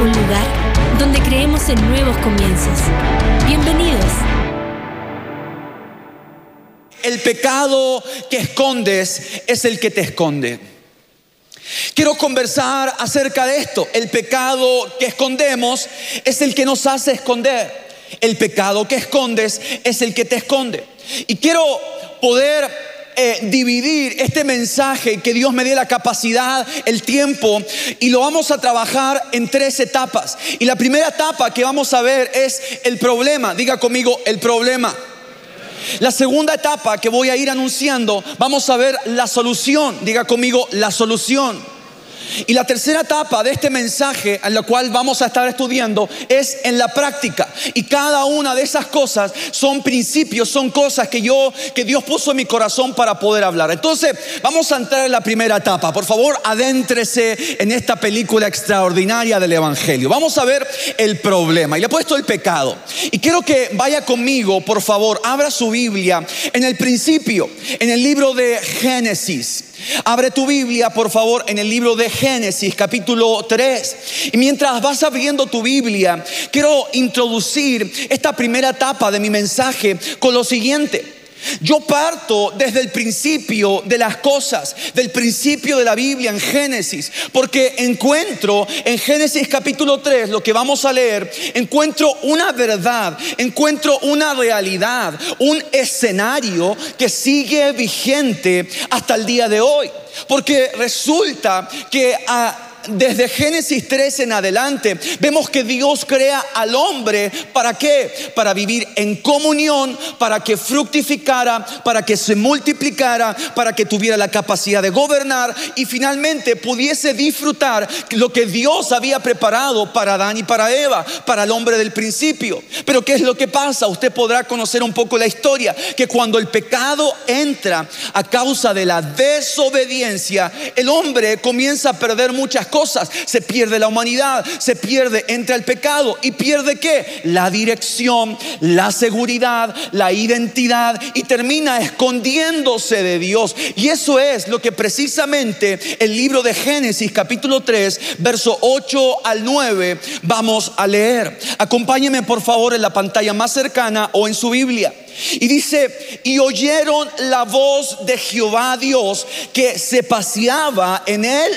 un lugar donde creemos en nuevos comienzos. Bienvenidos. El pecado que escondes es el que te esconde. Quiero conversar acerca de esto. El pecado que escondemos es el que nos hace esconder. El pecado que escondes es el que te esconde. Y quiero poder dividir este mensaje, que Dios me dé la capacidad, el tiempo, y lo vamos a trabajar en 3 etapas. Y la primera etapa que vamos a ver es el problema. Diga conmigo, el problema. La segunda etapa que voy a ir anunciando, vamos a ver la solución. Diga conmigo, la solución. Y la tercera etapa de este mensaje, en la cual vamos a estar estudiando, es en la práctica. Y cada una de esas cosas son principios, son cosas que Dios puso en mi corazón para poder hablar. Entonces, vamos a entrar en la primera etapa. Por favor, adéntrese en esta película extraordinaria del Evangelio. Vamos a ver el problema. Y le he puesto el pecado. Y quiero que vaya conmigo, por favor, abra su Biblia en el principio, en el libro de Génesis. Abre tu Biblia, por favor, en el libro de Génesis, capítulo 3. Y mientras vas abriendo tu Biblia, quiero introducir esta primera etapa de mi mensaje con lo siguiente. Yo parto desde el principio de las cosas, del principio de la Biblia en Génesis, porque encuentro en Génesis capítulo 3, lo que vamos a leer, encuentro una verdad, encuentro una realidad, un escenario que sigue vigente hasta el día de hoy. Porque resulta que desde Génesis 3 en adelante vemos que Dios crea al hombre. ¿Para qué? Para vivir en comunión, para que fructificara, para que se multiplicara, para que tuviera la capacidad de gobernar y finalmente pudiese disfrutar lo que Dios había preparado para Adán y para Eva, para el hombre del principio. Pero ¿qué es lo que pasa? Usted podrá conocer un poco la historia, que cuando el pecado entra a causa de la desobediencia, el hombre comienza a perder muchas cosas. Se pierde la humanidad, se pierde, entra el pecado y pierde ¿qué? La dirección, la seguridad, la identidad, y termina escondiéndose de Dios. Y eso es lo que precisamente el libro de Génesis capítulo 3 verso 8 al 9 vamos a leer. Acompáñeme por favor en la pantalla más cercana o en su Biblia. Y dice: y oyeron la voz de Jehová Dios que se paseaba en el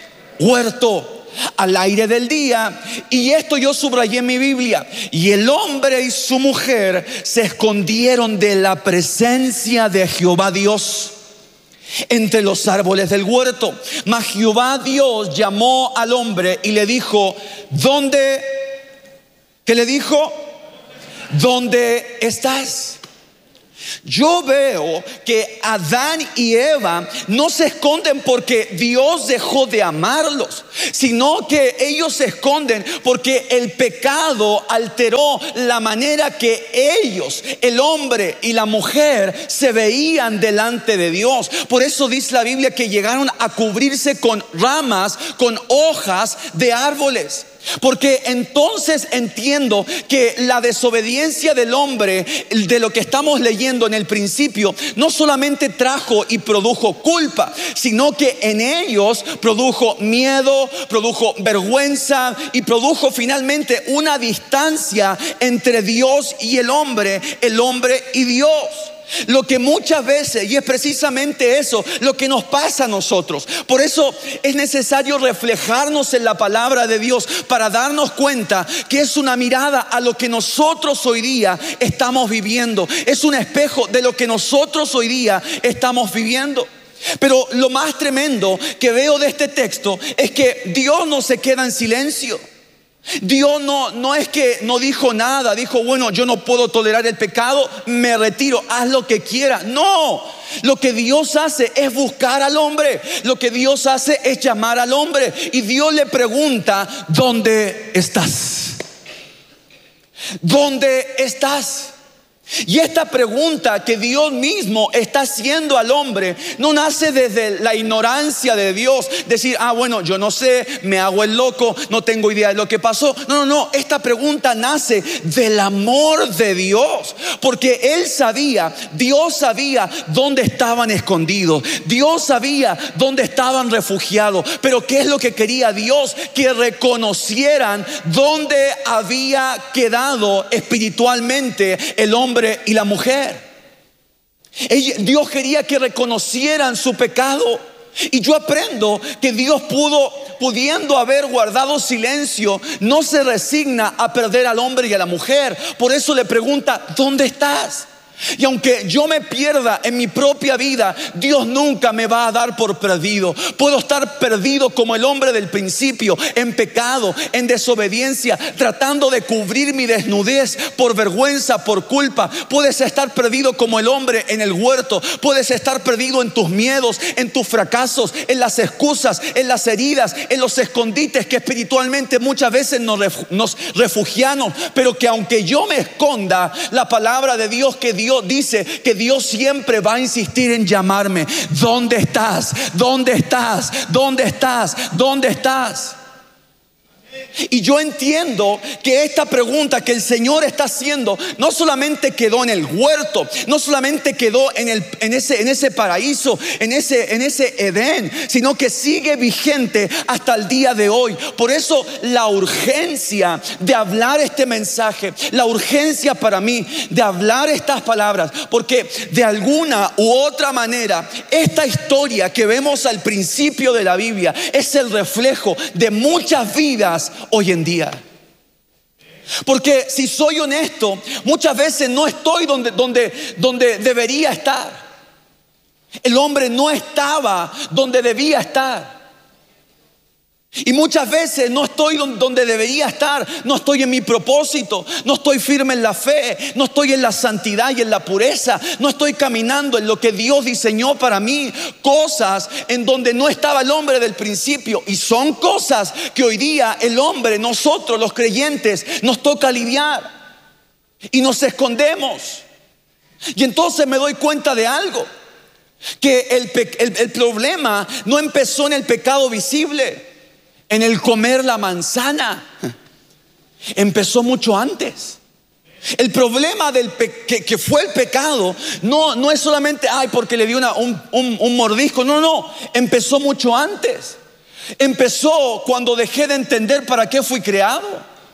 huerto al aire del día. Y esto yo subrayé en mi Biblia. Y el hombre y su mujer se escondieron de la presencia de Jehová Dios entre los árboles del huerto. Mas Jehová Dios llamó al hombre y le dijo: ¿dónde? ¿Qué le dijo? ¿Dónde estás? Yo veo que Adán y Eva no se esconden porque Dios dejó de amarlos, sino que ellos se esconden porque el pecado alteró la manera que ellos, el hombre y la mujer, se veían delante de Dios. Por eso dice la Biblia que llegaron a cubrirse con ramas, con hojas de árboles. Porque entonces entiendo que la desobediencia del hombre, de lo que estamos leyendo en el principio, no solamente trajo y produjo culpa, sino que en ellos produjo miedo, produjo vergüenza y produjo finalmente una distancia entre Dios y el hombre y Dios. Lo que muchas veces, y es precisamente eso lo que nos pasa a nosotros. Por eso es necesario reflejarnos en la palabra de Dios para darnos cuenta que es una mirada a lo que nosotros hoy día estamos viviendo. Es un espejo de lo que nosotros hoy día estamos viviendo. Pero lo más tremendo que veo de este texto es que Dios no se queda en silencio. Dios no es que no dijo nada, dijo: bueno, yo no puedo tolerar el pecado, me retiro, haz lo que quieras. No, lo que Dios hace es buscar al hombre, lo que Dios hace es llamar al hombre. Y Dios le pregunta: ¿dónde estás? ¿Dónde estás? Y esta pregunta que Dios mismo está haciendo al hombre no nace desde la ignorancia de Dios, decir, bueno, yo no sé, me hago el loco, no tengo idea de lo que pasó. No, esta pregunta nace del amor de Dios, porque Dios sabía dónde estaban escondidos, Dios sabía dónde estaban refugiados. Pero ¿qué es lo que quería Dios? Que reconocieran dónde había quedado espiritualmente el hombre y la mujer. Dios quería que reconocieran su pecado. Y yo aprendo que Dios pudiendo haber guardado silencio, no se resigna a perder al hombre y a la mujer. Por eso le pregunta, ¿dónde estás? Y aunque yo me pierda en mi propia vida, Dios nunca me va a dar por perdido. Puedo estar perdido como el hombre del principio, en pecado, en desobediencia, tratando de cubrir mi desnudez por vergüenza, por culpa. Puedes estar perdido como el hombre en el huerto. Puedes estar perdido en tus miedos, en tus fracasos, en las excusas, en las heridas, en los escondites que espiritualmente muchas veces nos refugiamos. Pero que aunque yo me esconda, la palabra de Dios que Dios dice que Dios siempre va a insistir en llamarme. ¿Dónde estás? ¿Dónde estás? ¿Dónde estás? ¿Dónde estás? Y yo entiendo que esta pregunta que el Señor está haciendo no solamente quedó en el huerto, no solamente quedó en ese paraíso, en ese Edén, sino que sigue vigente hasta el día de hoy. Por eso la urgencia de hablar este mensaje, la urgencia para mí de hablar estas palabras, porque de alguna u otra manera esta historia que vemos al principio de la Biblia es el reflejo de muchas vidas hoy en día. Porque si soy honesto, muchas veces no estoy donde debería estar. El hombre no estaba donde debía estar. Y muchas veces no estoy donde debería estar. No estoy en mi propósito, no estoy firme en la fe, no estoy en la santidad y en la pureza, no estoy caminando en lo que Dios diseñó para mí. Cosas en donde no estaba el hombre del principio. Y son cosas que hoy día el hombre, nosotros los creyentes, nos toca lidiar. Y nos escondemos. Y entonces me doy cuenta de algo, que el problema no empezó en el pecado visible, en el comer la manzana. Empezó mucho antes. El problema que fue el pecado no es solamente porque le dio un mordisco. No, empezó mucho antes. Empezó cuando dejé de entender para qué fui creado.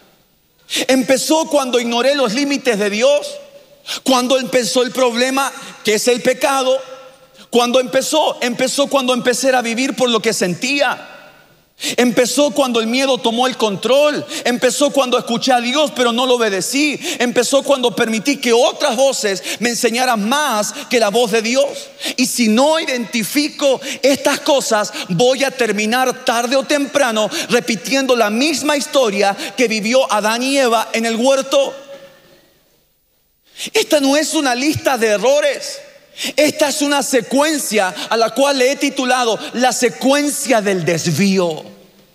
Empezó cuando ignoré los límites de Dios. Cuando empezó el problema, que es el pecado. Cuando empezó cuando empecé a vivir por lo que sentía. Empezó cuando el miedo tomó el control. Empezó cuando escuché a Dios pero no lo obedecí. Empezó cuando permití que otras voces me enseñaran más que la voz de Dios. Y si no identifico estas cosas, voy a terminar tarde o temprano repitiendo la misma historia que vivió Adán y Eva en el huerto. Esta no es una lista de errores. Esta es una secuencia a la cual le he titulado la secuencia del desvío.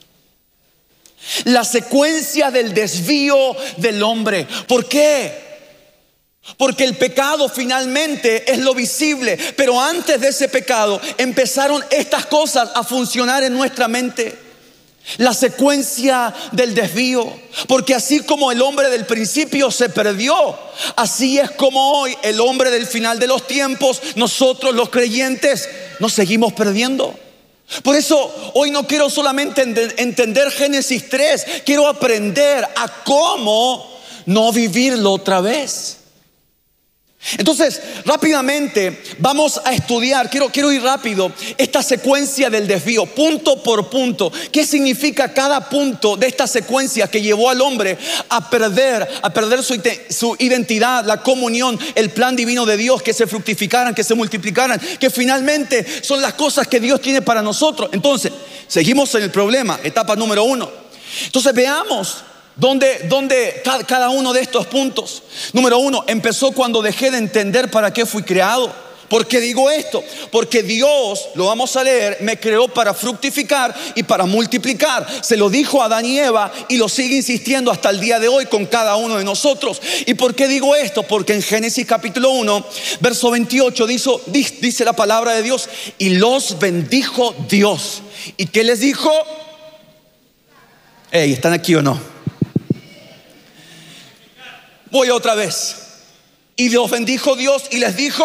La secuencia del desvío del hombre. ¿Por qué? Porque el pecado finalmente es lo visible, pero antes de ese pecado empezaron estas cosas a funcionar en nuestra mente. La secuencia del desvío. Porque así como el hombre del principio se perdió, así es como hoy el hombre del final de los tiempos, nosotros los creyentes nos seguimos perdiendo. Por eso hoy no quiero solamente entender Génesis 3, quiero aprender a cómo no vivirlo otra vez. Entonces, rápidamente vamos a estudiar, quiero ir rápido, esta secuencia del desvío, punto por punto. ¿Qué significa cada punto de esta secuencia que llevó al hombre a perder su identidad, la comunión, el plan divino de Dios, que se fructificaran, que se multiplicaran, que finalmente son las cosas que Dios tiene para nosotros? Entonces, seguimos en el problema, etapa número 1. Entonces veamos ¿dónde cada uno de estos puntos? Número 1, empezó cuando dejé de entender para qué fui creado. ¿Por qué digo esto? Porque Dios, lo vamos a leer, me creó para fructificar y para multiplicar. Se lo dijo a Adán y Eva y lo sigue insistiendo hasta el día de hoy con cada uno de nosotros. ¿Y por qué digo esto? Porque en Génesis capítulo 1, verso 28 dice la palabra de Dios: y los bendijo Dios. ¿Y qué les dijo? Hey, ¿están aquí o no? Voy otra vez. Y los bendijo Dios y les dijo: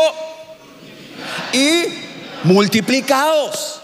y multiplicaos,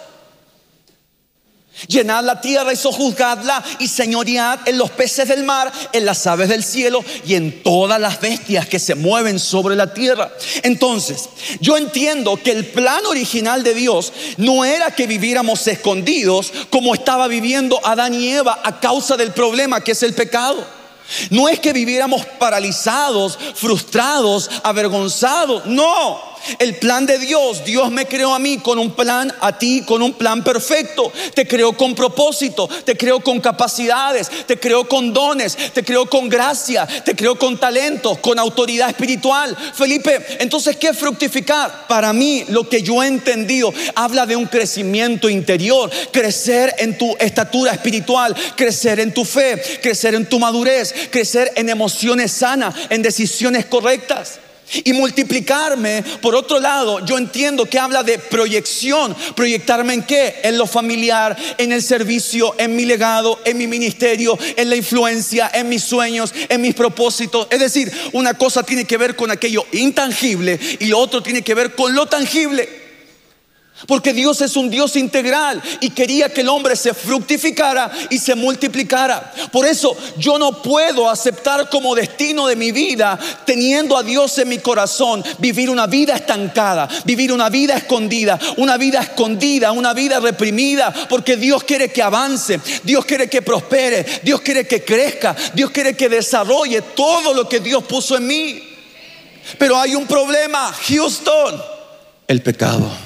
llenad la tierra y sojuzgadla, y señoread en los peces del mar, en las aves del cielo y en todas las bestias que se mueven sobre la tierra. Entonces, yo entiendo que el plan original de Dios no era que viviéramos escondidos como estaba viviendo Adán y Eva a causa del problema que es el pecado. No es que viviéramos paralizados, frustrados, avergonzados. No, el plan de Dios, Dios me creó a mí con un plan, a ti con un plan perfecto. Te creó con propósito, te creó con capacidades, te creó con dones, te creó con gracia, te creó con talentos, con autoridad espiritual. Felipe, entonces, ¿qué es fructificar? Para mí, lo que yo he entendido, habla de un crecimiento interior, crecer en tu estatura espiritual, crecer en tu fe, crecer en tu madurez, crecer en emociones sanas, en decisiones correctas. Y multiplicarme, por otro lado, yo entiendo que habla de proyección. ¿Proyectarme en qué? En lo familiar, en el servicio, en mi legado, en mi ministerio, en la influencia, en mis sueños, en mis propósitos. Es decir, una cosa tiene que ver con aquello intangible y lo otro tiene que ver con lo tangible. Porque Dios es un Dios integral y quería que el hombre se fructificara y se multiplicara. Por eso yo no puedo aceptar como destino de mi vida, teniendo a Dios en mi corazón, vivir una vida estancada, vivir una vida escondida, una vida reprimida. Porque Dios quiere que avance, Dios quiere que prospere, Dios quiere que crezca, Dios quiere que desarrolle todo lo que Dios puso en mí. Pero hay un problema, Houston: el pecado.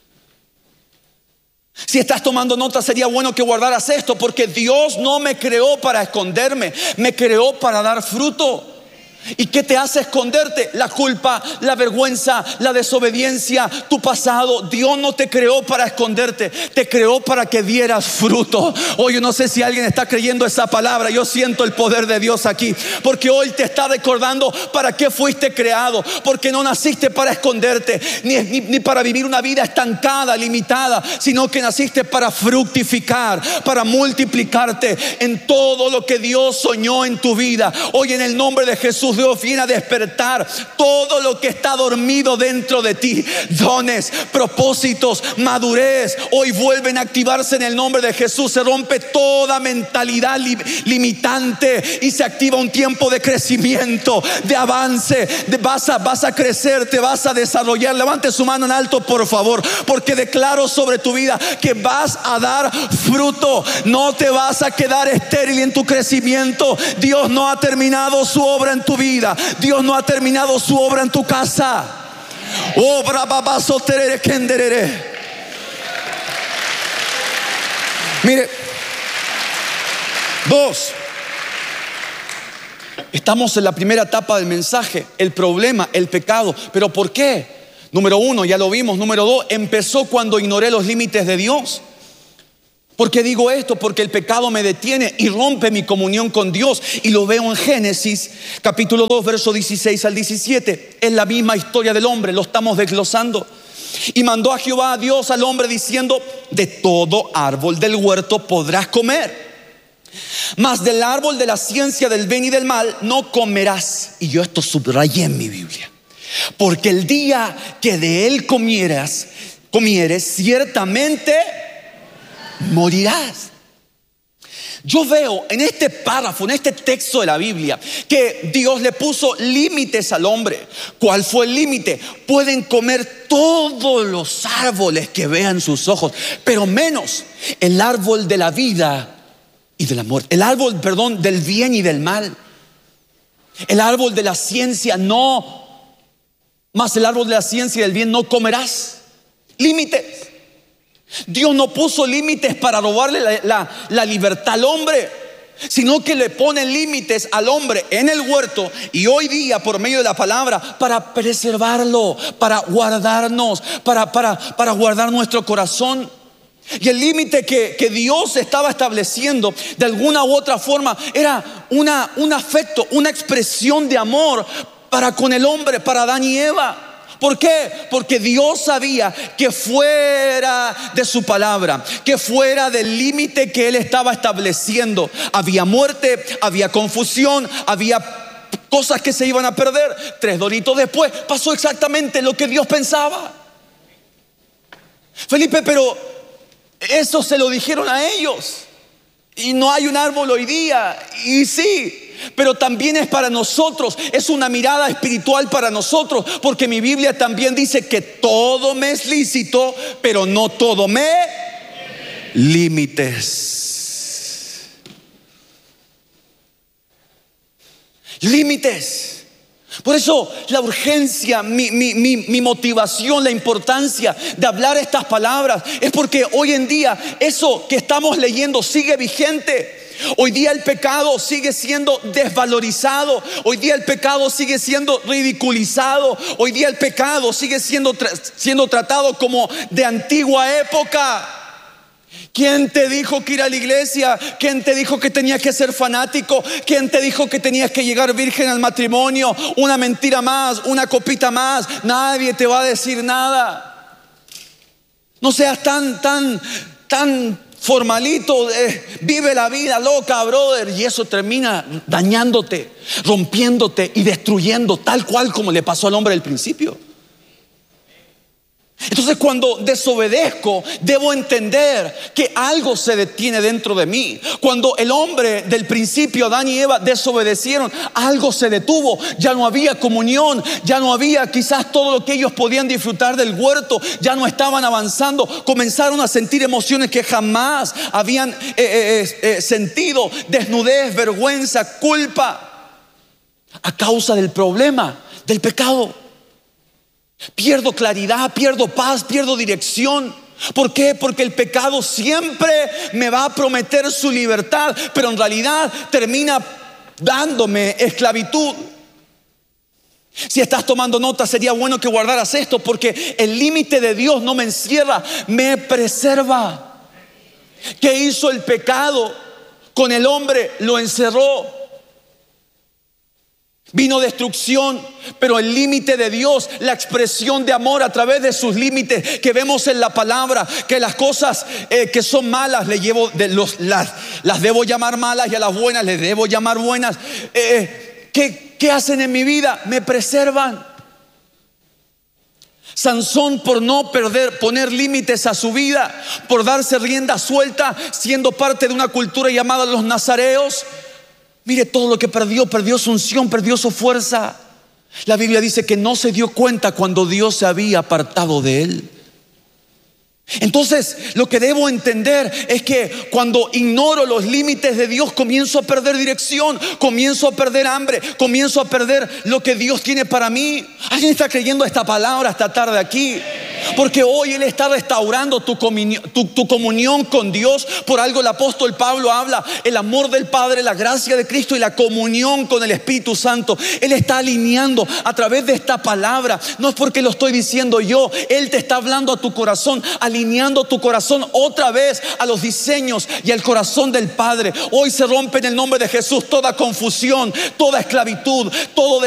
Si estás tomando nota, sería bueno que guardaras esto, porque Dios no me creó para esconderme, me creó para dar fruto. ¿Y qué te hace esconderte? La culpa, la vergüenza, la desobediencia, tu pasado. Dios no te creó para esconderte, te creó para que dieras fruto. Hoy yo no sé si alguien está creyendo esa palabra. Yo siento el poder de Dios aquí, porque hoy te está recordando para qué fuiste creado. Porque no naciste para esconderte, ni para vivir una vida estancada, limitada, sino que naciste para fructificar, para multiplicarte en todo lo que Dios soñó en tu vida. Hoy, en el nombre de Jesús, Dios viene a despertar todo lo que está dormido dentro de ti. Dones, propósitos, madurez, hoy vuelven a activarse en el nombre de Jesús. Se rompe toda mentalidad limitante y se activa un tiempo de crecimiento, de avance. Vas a crecer, te vas a desarrollar. Levante su mano en alto, por favor, porque declaro sobre tu vida que vas a dar fruto. No te vas a quedar estéril en tu crecimiento. Dios no ha terminado su obra en tu vida. Dios no ha terminado su obra en tu casa. Mire, dos, estamos en la primera etapa del mensaje: el problema, el pecado. ¿Pero por qué? Número uno, ya lo vimos. Número dos, empezó cuando ignoré los límites de Dios. ¿Por qué digo esto? Porque el pecado me detiene y rompe mi comunión con Dios. Y lo veo en Génesis capítulo 2, verso 16 al 17. Es la misma historia del hombre, lo estamos desglosando. Y mandó a Jehová, a Dios, al hombre, diciendo: de todo árbol del huerto podrás comer, mas del árbol de la ciencia del bien y del mal no comerás. Y yo esto subrayé en mi Biblia: porque el día que de él comieres, ciertamente morirás. Yo veo en este párrafo, en este texto de la Biblia, que Dios le puso límites al hombre. ¿Cuál fue el límite? Pueden comer todos los árboles que vean sus ojos, pero menos el árbol de la vida y de la muerte. El árbol, del bien y del mal. El árbol de la ciencia no. Más el árbol de la ciencia y del bien no comerás. Límites. Dios no puso límites para robarle la libertad al hombre. sino que le pone límites al hombre en el huerto y hoy día por medio de la palabra para preservarlo, para guardarnos, para guardar nuestro corazón. Y el límite que Dios estaba estableciendo de alguna u otra forma era un afecto, una expresión de amor para con el hombre, para Adán y Eva. ¿Por qué? Porque Dios sabía que fuera de su palabra, que fuera del límite que Él estaba estableciendo, había muerte, había confusión, había cosas que se iban a perder. 3 doritos después pasó exactamente lo que Dios pensaba. Felipe, pero eso se lo dijeron a ellos. Y no hay un árbol hoy día. Y sí, pero también es para nosotros. Es una mirada espiritual para nosotros. Porque mi Biblia también dice que todo me es lícito, pero no todo me límites. Límites. Por eso la urgencia, mi motivación, la importancia de hablar estas palabras es porque hoy en día eso que estamos leyendo sigue vigente. Hoy día el pecado sigue siendo desvalorizado. Hoy día el pecado sigue siendo ridiculizado. Hoy día el pecado sigue siendo tratado como de antigua época. ¿Quién te dijo que ir a la iglesia? ¿Quién te dijo que tenías que ser fanático? ¿Quién te dijo que tenías que llegar virgen al matrimonio? Una mentira más, una copita más. Nadie te va a decir nada. No seas tan formalito. Vive la vida loca, brother. Y eso termina dañándote, rompiéndote y destruyendo, tal cual como le pasó al hombre del principio. Entonces cuando desobedezco, debo entender que algo se detiene dentro de mí. Cuando el hombre del principio, Adán y Eva, desobedecieron, algo se detuvo. Ya no había comunión, ya no había quizás todo lo que ellos podían disfrutar del huerto. Ya no estaban avanzando. Comenzaron a sentir emociones que jamás habían sentido. Desnudez, vergüenza, culpa, a causa del problema, del pecado. Pierdo claridad, pierdo paz, pierdo dirección. ¿Por qué? Porque el pecado siempre me va a prometer su libertad, pero en realidad termina dándome esclavitud. Si estás tomando nota, sería bueno que guardaras esto, porque el límite de Dios no me encierra, me preserva. ¿Qué hizo el pecado con el hombre? Lo encerró. Vino destrucción, pero el límite de Dios, la expresión de amor a través de sus límites que vemos en la palabra, que las cosas que son malas las debo llamar malas y a las buenas les debo llamar buenas. ¿Qué hacen en mi vida? Me preservan. Sansón, por no poner límites a su vida, por darse rienda suelta, siendo parte de una cultura llamada los nazareos, mire todo lo que perdió su unción, perdió su fuerza. La Biblia dice que no se dio cuenta cuando Dios se había apartado de él. Entonces lo que debo entender es que cuando ignoro los límites de Dios, comienzo a perder dirección, comienzo a perder hambre, comienzo a perder lo que Dios tiene para mí. ¿Alguien está creyendo esta palabra esta tarde aquí? Porque hoy Él está restaurando tu comunión con Dios. Por algo el apóstol Pablo habla el amor del Padre, la gracia de Cristo y la comunión con el Espíritu Santo. Él está alineando a través de esta palabra. No es porque lo estoy diciendo yo, Él te está hablando a tu corazón, alineando tu corazón otra vez a los diseños y al corazón del Padre. Hoy se rompe en el nombre de Jesús toda confusión, toda esclavitud, todo